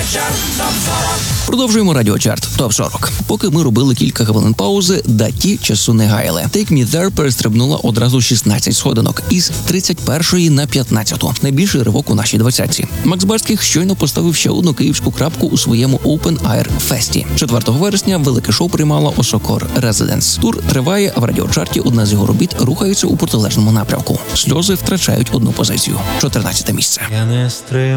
Продовжуємо радіочарт ТОП-40. Поки ми робили кілька хвилин паузи, даті часу не гаяли. Take Me There перестрибнула одразу 16 сходинок із 31-ї на 15-ту. Найбільший ривок у нашій двадцятці. Макс Барських щойно поставив ще одну київську крапку у своєму Open Air Фесті. 4 вересня велике шоу приймала Осокор Residence. Тур триває, а в радіочарті одна з його робіт рухається у протилежному напрямку. Сльози втрачають одну позицію. 14 місце. Я не стримую